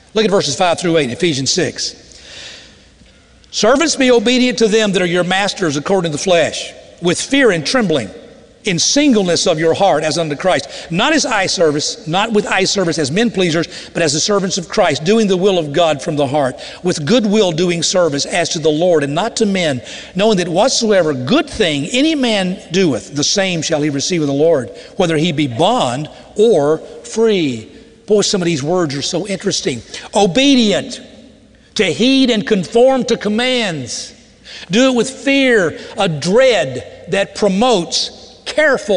Look at verses 5 through 8, Ephesians 6. Servants, be obedient to them that are your masters according to the flesh, with fear and trembling, in singleness of your heart as unto Christ, not as eye service, not with eye service as men pleasers, but as the servants of Christ, doing the will of God from the heart, with good will doing service as to the Lord and not to men, knowing that whatsoever good thing any man doeth, the same shall he receive of the Lord, whether he be bond or free. Boy, some of these words are so interesting. Obedient, to heed and conform to commands. Do it with fear, a dread that promotes careful